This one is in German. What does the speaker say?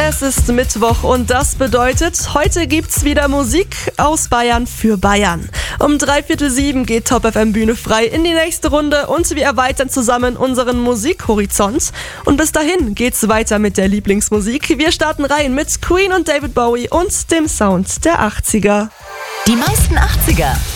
Es ist Mittwoch und das bedeutet, heute gibt's wieder Musik aus Bayern für Bayern. Um 6:45 geht Top FM Bühne frei in die nächste Runde und wir erweitern zusammen unseren Musikhorizont. Und bis dahin geht's weiter mit der Lieblingsmusik. Wir starten rein mit Queen und David Bowie und dem Sound der 80er. Die meisten 80er